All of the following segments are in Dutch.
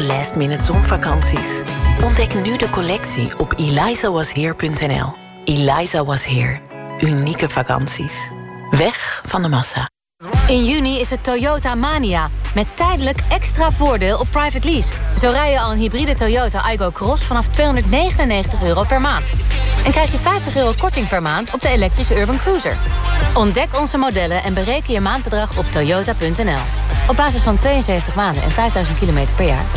last-minute zonvakanties? Ontdek nu de collectie op elizawasheer.nl. Eliza Was Here. Unieke vakanties. Weg van de massa. In juni is het Toyota Mania. Met tijdelijk extra voordeel op private lease. Zo rij je al een hybride Toyota Aygo Cross vanaf €299 per maand. En krijg je €50 korting per maand op de elektrische Urban Cruiser. Ontdek onze modellen en bereken je maandbedrag op toyota.nl. Op basis van 72 maanden en 5000 kilometer per jaar.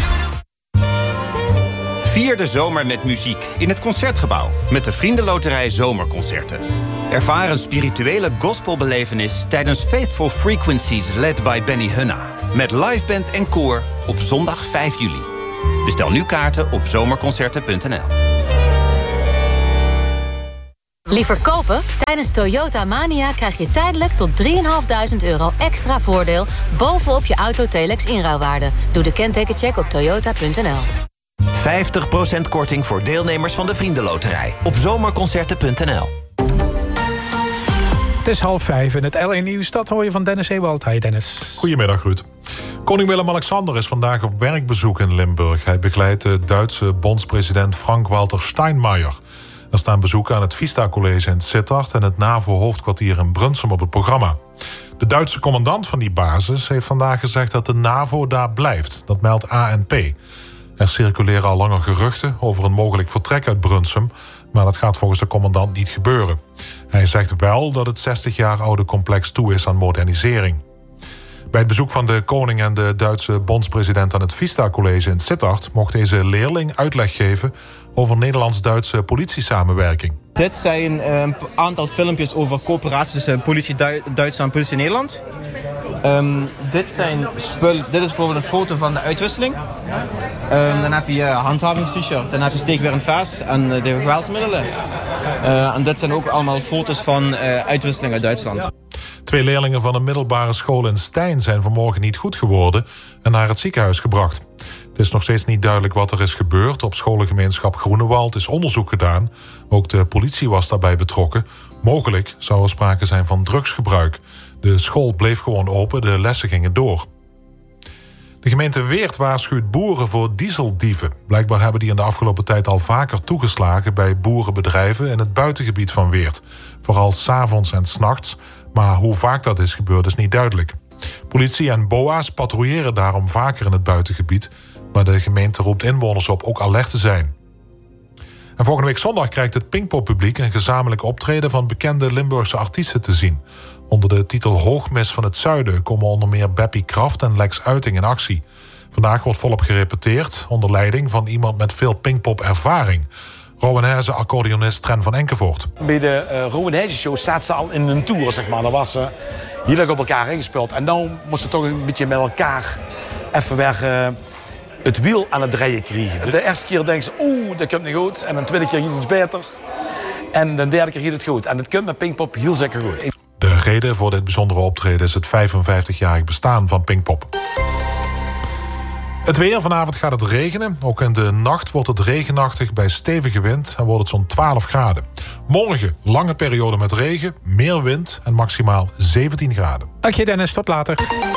Vier de zomer met muziek in het Concertgebouw met de Vriendenloterij Zomerconcerten. Ervaar een spirituele gospelbelevenis tijdens Faithful Frequencies led by Benny Hunna. Met liveband en koor op zondag 5 juli. Bestel nu kaarten op zomerconcerten.nl. Liever kopen? Tijdens Toyota Mania krijg je tijdelijk tot €3.500 extra voordeel bovenop je auto Telex inruilwaarde. Doe de kentekencheck op toyota.nl. 50% korting voor deelnemers van de Vriendenloterij op zomerconcerten.nl. Het is 4:30 in het LA Nieuws. Dat hoor je van Dennis Ewald. Hi Dennis. Goedemiddag Ruud. Koning Willem-Alexander is vandaag op werkbezoek in Limburg. Hij begeleidt de Duitse bondspresident Frank-Walter Steinmeier. Er staan bezoeken aan het Vista College in Sittard en het NAVO-hoofdkwartier in Brunsum op het programma. De Duitse commandant van die basis heeft vandaag gezegd dat de NAVO daar blijft. Dat meldt ANP. Er circuleren al langer geruchten over een mogelijk vertrek uit Brunsum, maar dat gaat volgens de commandant niet gebeuren. Hij zegt wel dat het 60 jaar oude complex toe is aan modernisering. Bij het bezoek van de koning en de Duitse bondspresident aan het Vista College in Sittard mocht deze leerling uitleg geven over Nederlands-Duitse politiesamenwerking. Dit zijn een aantal filmpjes over coöperatie tussen politie Duitsland en politie Nederland. Dit is bijvoorbeeld een foto van de uitwisseling. Dan heb je handhavingst-shirt, dan heb je steekwerend vast en de geweldsmiddelen. En dit zijn ook allemaal foto's van uitwisseling uit Duitsland. 2 leerlingen van een middelbare school in Stein zijn vanmorgen niet goed geworden en naar het ziekenhuis gebracht. Het is nog steeds niet duidelijk wat er is gebeurd. Op scholengemeenschap Groenewald is onderzoek gedaan. Ook de politie was daarbij betrokken. Mogelijk zou er sprake zijn van drugsgebruik. De school bleef gewoon open, de lessen gingen door. De gemeente Weert waarschuwt boeren voor dieseldieven. Blijkbaar hebben die in de afgelopen tijd al vaker toegeslagen bij boerenbedrijven in het buitengebied van Weert. Vooral 's avonds en 's nachts. Maar hoe vaak dat is gebeurd is niet duidelijk. Politie en BOA's patrouilleren daarom vaker in het buitengebied, maar de gemeente roept inwoners op ook alert te zijn. En volgende week zondag krijgt het Pinkpop-publiek een gezamenlijk optreden van bekende Limburgse artiesten te zien. Onder de titel Hoogmis van het Zuiden komen onder meer Beppie Kraft en Lex Uiting in actie. Vandaag wordt volop gerepeteerd onder leiding van iemand met veel Pinkpop-ervaring. Rowanese accordeonist Tren van Enkevoort. Bij de Rowanese show staat ze al in een tour, zeg maar. Dan was ze heel erg op elkaar ingespeeld. En dan moest ze toch een beetje met elkaar even weer het wiel aan het draaien krijgen. De eerste keer denkt ze, dat komt niet goed. En de tweede keer ging het beter. En de derde keer ging het goed. En het komt met Pinkpop heel zeker goed. De reden voor dit bijzondere optreden is het 55-jarig bestaan van Pinkpop. Het weer, vanavond gaat het regenen. Ook in de nacht wordt het regenachtig bij stevige wind en wordt het zo'n 12 graden. Morgen lange periode met regen, meer wind en maximaal 17 graden. Dank je Dennis, tot later.